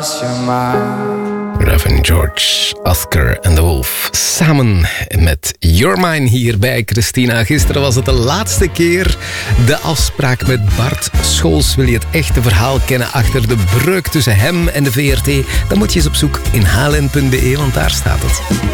Raven George, Oscar en de Wolf. Samen met Your Mine hier bij Christina. Gisteren was het de laatste keer. De afspraak met Bart Scholz. Wil je het echte verhaal kennen achter de breuk tussen hem en de VRT? Dan moet je eens op zoek in hln.be, want daar staat het.